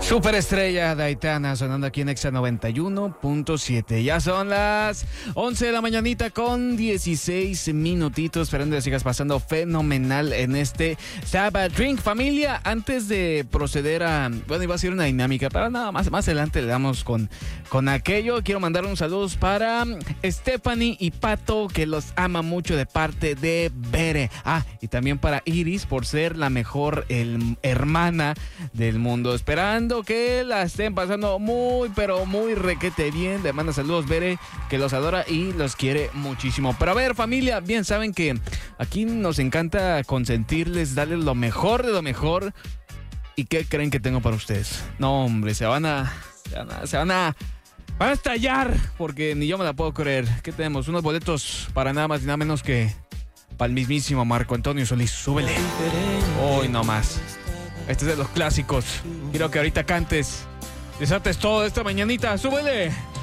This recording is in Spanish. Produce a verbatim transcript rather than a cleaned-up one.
Superestrella de Aitana sonando aquí en Exa noventa y uno punto siete. Ya son las once de la mañanita con dieciséis minutitos. Esperando que sigas pasando fenomenal en este Sabbath Drink. Familia, antes de proceder a... Bueno, iba a ser una dinámica, pero nada más, más adelante le damos con, con aquello. Quiero mandar un saludo para Stephanie y Pato, que los ama mucho de parte de Bere. Ah, y también para Iris, por ser la mejor el, hermana del mundo. Esperando que la estén pasando muy, pero muy requete bien. Le manda saludos, Bere, que los adora y los quiere muchísimo. Pero a ver, familia, bien saben que aquí nos encanta consentirles, darles lo mejor de lo mejor. ¿Y qué creen que tengo para ustedes? No, hombre, se van a... Se van a... Se van a Van a estallar, porque ni yo me la puedo creer. ¿Qué tenemos? Unos boletos para nada más y nada menos que para el mismísimo Marco Antonio Solís. Súbele. Hoy no más. Este es de los clásicos. Quiero que ahorita cantes, desates todo esta mañanita. ¡Súbele!